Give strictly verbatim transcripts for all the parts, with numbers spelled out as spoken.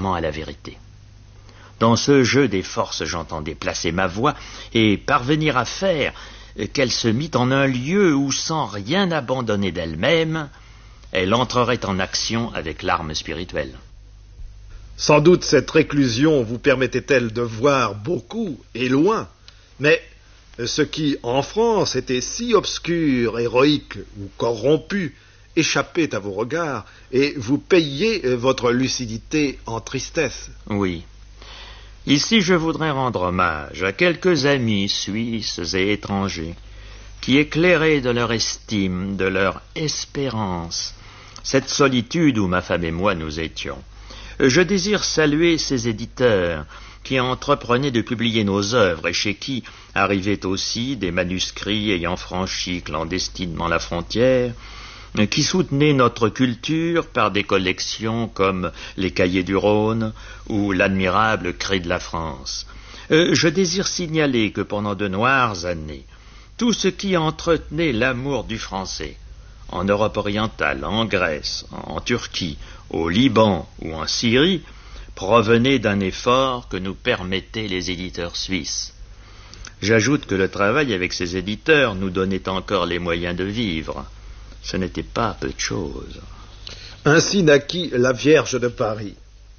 entièrement à la vérité. Dans ce jeu des forces, j'entendais placer ma voix et parvenir à faire qu'elle se mit en un lieu où, sans rien abandonner d'elle-même, elle entrerait en action avec l'arme spirituelle. Sans doute cette réclusion vous permettait-elle de voir beaucoup et loin, mais ce qui, en France, était si obscur, héroïque ou corrompu, échappait à vos regards, et vous payiez votre lucidité en tristesse. Oui. Ici, je voudrais rendre hommage à quelques amis suisses et étrangers qui éclairaient de leur estime, de leur espérance, cette solitude où ma femme et moi nous étions. Je désire saluer ces éditeurs qui entreprenaient de publier nos œuvres et chez qui arrivaient aussi des manuscrits ayant franchi clandestinement la frontière, qui soutenaient notre culture par des collections comme les Cahiers du Rhône ou l'admirable Cri de la France. Euh, je désire signaler que pendant de noires années, tout ce qui entretenait l'amour du français, en Europe orientale, en Grèce, en Turquie, au Liban ou en Syrie, provenait d'un effort que nous permettaient les éditeurs suisses. J'ajoute que le travail avec ces éditeurs nous donnait encore les moyens de vivre. Ce n'était pas peu de choses. Ainsi naquit la Vierge de Paris.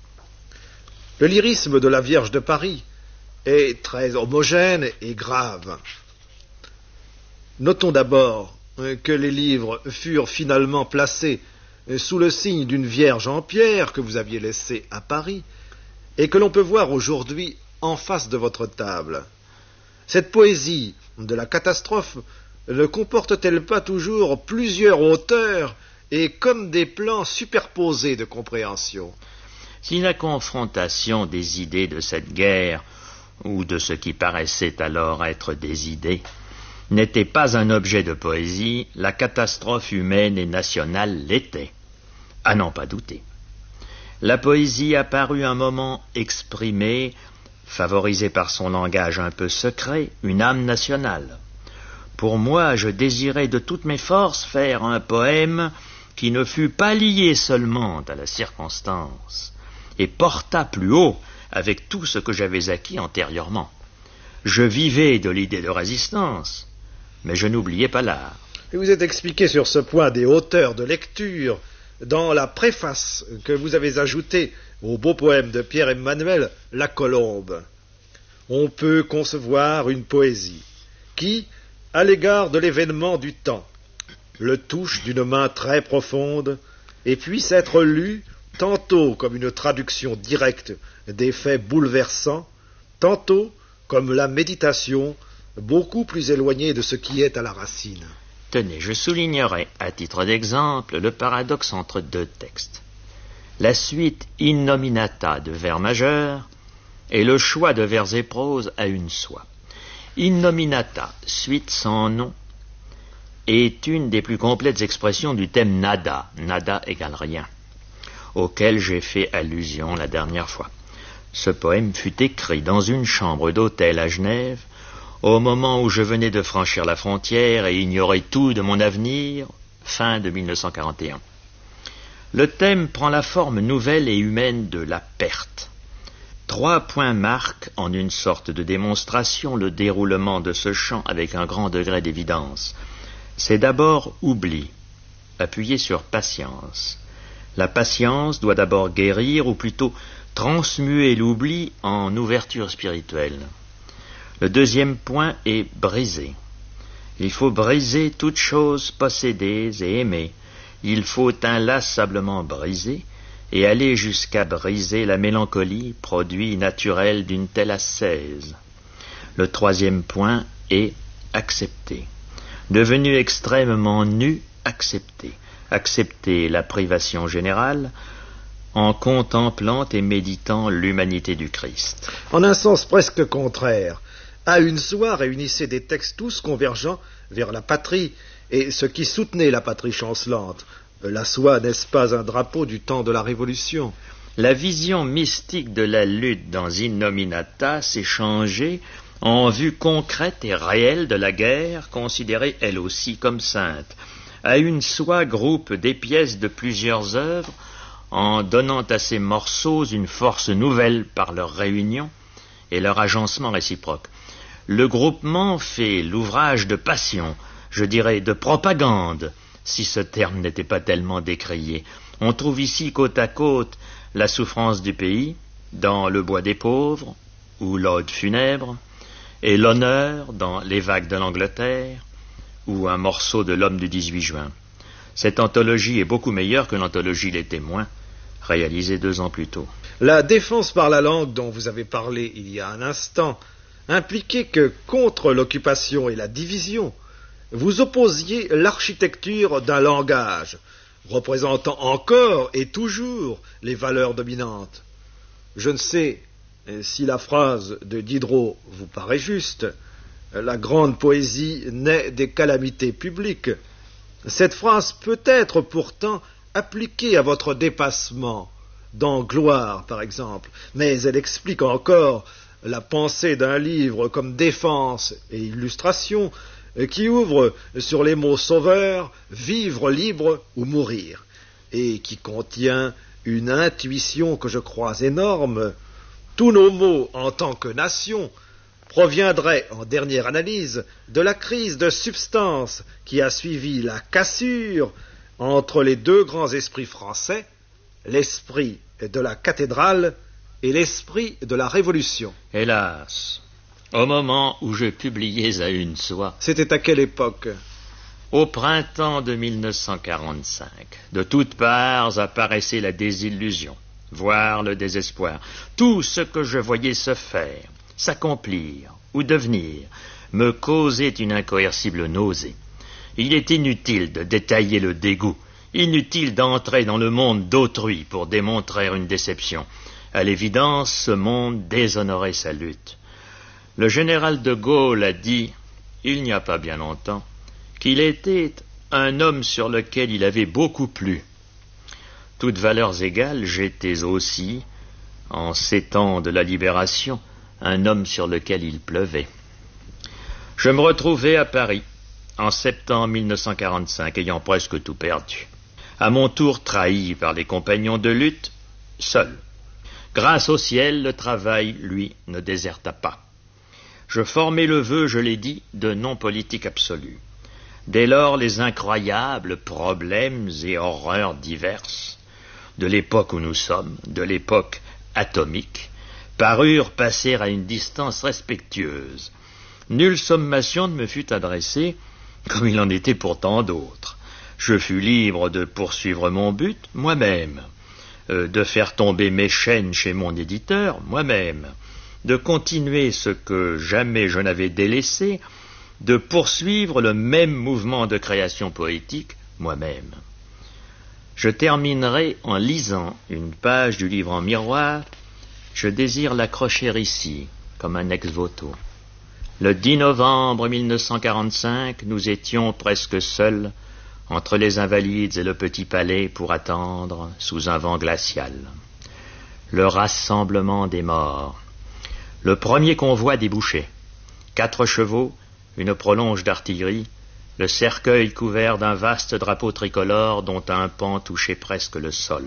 Le lyrisme de la Vierge de Paris est très homogène et grave. Notons d'abord que les livres furent finalement placés sous le signe d'une Vierge en pierre que vous aviez laissée à Paris et que l'on peut voir aujourd'hui en face de votre table. Cette poésie de la catastrophe ne comporte-t-elle pas toujours plusieurs auteurs et comme des plans superposés de compréhension? Si la confrontation des idées de cette guerre, ou de ce qui paraissait alors être des idées, n'était pas un objet de poésie, la catastrophe humaine et nationale l'était, à n'en pas douter. La poésie apparut un moment exprimer, favorisée par son langage un peu secret, une âme nationale. Pour moi, je désirais de toutes mes forces faire un poème qui ne fût pas lié seulement à la circonstance et portât plus haut avec tout ce que j'avais acquis antérieurement. Je vivais de l'idée de résistance, mais je n'oubliais pas l'art. Et vous êtes expliqué sur ce point des hauteurs de lecture dans la préface que vous avez ajoutée au beau poème de Pierre-Emmanuel, La Colombe. On peut concevoir une poésie qui, à l'égard de l'événement du temps, le touche d'une main très profonde et puisse être lu tantôt comme une traduction directe des faits bouleversants, tantôt comme la méditation beaucoup plus éloignée de ce qui est à la racine. Tenez, je soulignerai, à titre d'exemple, le paradoxe entre deux textes. La suite innominata de vers majeurs et le choix de vers et prose à une soie. Innominata, suite sans nom, est une des plus complètes expressions du thème nada, nada égale rien, auquel j'ai fait allusion la dernière fois. Ce poème fut écrit dans une chambre d'hôtel à Genève, au moment où je venais de franchir la frontière et ignorais tout de mon avenir, fin de mille neuf cent quarante et un. Le thème prend la forme nouvelle et humaine de la perte. Trois points marquent, en une sorte de démonstration, le déroulement de ce chant avec un grand degré d'évidence. C'est d'abord oubli, appuyé sur patience. La patience doit d'abord guérir, ou plutôt transmuer l'oubli en ouverture spirituelle. Le deuxième point est briser. Il faut briser toutes choses possédées et aimées. Il faut inlassablement briser et aller jusqu'à briser la mélancolie, produit naturel d'une telle ascèse. Le troisième point est accepter. Devenu extrêmement nu, accepter. Accepter la privation générale en contemplant et méditant l'humanité du Christ. En un sens presque contraire, à une soie réunissait des textes tous convergents vers la patrie et ce qui soutenait la patrie chancelante. La soie, n'est-ce pas un drapeau du temps de la Révolution? La vision mystique de la lutte dans Innominata s'est changée en vue concrète et réelle de la guerre, considérée elle aussi comme sainte. À une soie groupe des pièces de plusieurs œuvres en donnant à ces morceaux une force nouvelle par leur réunion et leur agencement réciproque. Le groupement fait l'ouvrage de passion, je dirais de propagande, si ce terme n'était pas tellement décrié. On trouve ici côte à côte la souffrance du pays, dans Le bois des pauvres, ou L'Ode funèbre, et l'honneur dans Les vagues de l'Angleterre, ou un morceau de L'homme du dix-huit juin. Cette anthologie est beaucoup meilleure que l'anthologie Les Témoins, réalisée deux ans plus tôt. La défense par la langue dont vous avez parlé il y a un instant impliquait que, contre l'occupation et la division, vous opposiez l'architecture d'un langage, représentant encore et toujours les valeurs dominantes. Je ne sais si la phrase de Diderot vous paraît juste, la grande poésie naît des calamités publiques. Cette phrase peut être pourtant appliquée à votre dépassement, dans Gloire par exemple, mais elle explique encore la pensée d'un livre comme Défense et Illustration, qui ouvre sur les mots sauveurs, vivre libre ou mourir, et qui contient une intuition que je crois énorme. Tous nos maux en tant que nation proviendraient, en dernière analyse, de la crise de substance qui a suivi la cassure entre les deux grands esprits français, l'esprit de la cathédrale et l'esprit de la Révolution. Hélas, au moment où je publiais à une soie... C'était à quelle époque? Au printemps de mille neuf cent quarante-cinq. De toutes parts apparaissait la désillusion, voire le désespoir. Tout ce que je voyais se faire, s'accomplir ou devenir me causait une incoercible nausée. Il est inutile de détailler le dégoût, inutile d'entrer dans le monde d'autrui pour démontrer une déception. À l'évidence, ce monde déshonorait sa lutte. Le général de Gaulle a dit, il n'y a pas bien longtemps, qu'il était un homme sur lequel il avait beaucoup plu. Toutes valeurs égales, j'étais aussi, en ces temps de la libération, un homme sur lequel il pleuvait. Je me retrouvais à Paris, en septembre mille neuf cent quarante-cinq, ayant presque tout perdu. À mon tour trahi par les compagnons de lutte, seul. Grâce au ciel, le travail, lui, ne déserta pas. Je formais le vœu, je l'ai dit, de non-politique absolue. Dès lors, les incroyables problèmes et horreurs diverses de l'époque où nous sommes, de l'époque atomique, parurent passer à une distance respectueuse. Nulle sommation ne me fut adressée, comme il en était pour tant d'autres. Je fus libre de poursuivre mon but moi-même, euh, de faire tomber mes chaînes chez mon éditeur moi-même, de continuer ce que jamais je n'avais délaissé, de poursuivre le même mouvement de création poétique moi-même. Je terminerai en lisant une page du livre en miroir. Je désire l'accrocher ici, comme un ex-voto. Le dix novembre mille neuf cent quarante-cinq, nous étions presque seuls entre les Invalides et le Petit Palais pour attendre, sous un vent glacial, le rassemblement des morts. Le premier convoi débouchait. Quatre chevaux, une prolonge d'artillerie, le cercueil couvert d'un vaste drapeau tricolore dont un pan touchait presque le sol.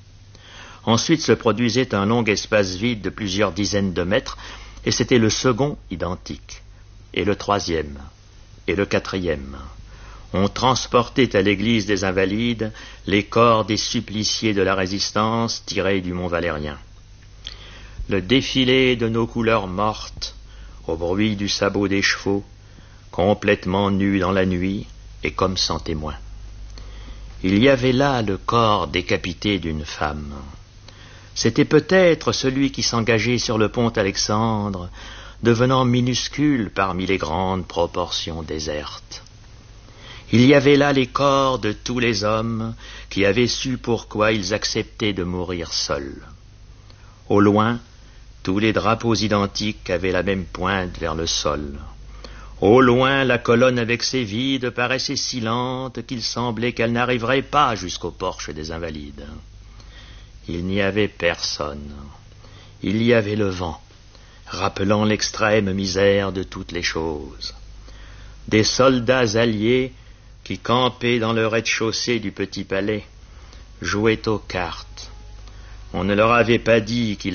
Ensuite se produisait un long espace vide de plusieurs dizaines de mètres, et c'était le second identique, et le troisième, et le quatrième. On transportait à l'église des Invalides les corps des suppliciés de la Résistance tirés du Mont Valérien. Le défilé de nos couleurs mortes, au bruit du sabot des chevaux, complètement nus dans la nuit et comme sans témoin. Il y avait là le corps décapité d'une femme. C'était peut-être celui qui s'engageait sur le pont Alexandre, devenant minuscule parmi les grandes proportions désertes. Il y avait là les corps de tous les hommes qui avaient su pourquoi ils acceptaient de mourir seuls. Au loin, tous les drapeaux identiques avaient la même pointe vers le sol. Au loin, la colonne avec ses vides paraissait si lente qu'il semblait qu'elle n'arriverait pas jusqu'au porche des Invalides. Il n'y avait personne. Il y avait le vent, rappelant l'extrême misère de toutes les choses. Des soldats alliés qui campaient dans le rez-de-chaussée du Petit Palais jouaient aux cartes On ne leur avait pas dit qu'ils